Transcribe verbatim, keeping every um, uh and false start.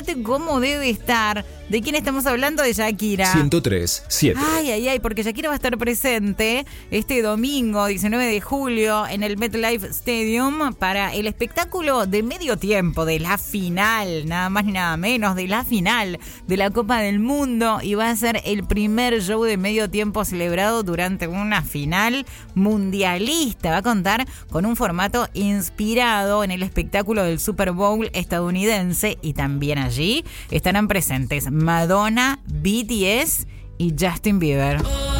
imagínate cómo debe estar. ¿De quién estamos hablando? De Shakira. ciento tres punto siete. Ay, ay, ay, porque Shakira va a estar presente este domingo, diecinueve de julio, en el MetLife Stadium para el espectáculo de medio tiempo de la final, nada más ni nada menos, de la final de la Copa del Mundo, y va a ser el primer show de medio tiempo celebrado durante una final mundialista. Va a contar con un formato inspirado en el espectáculo del Super Bowl estadounidense, y también allí estarán presentes Madonna, B T S y Justin Bieber.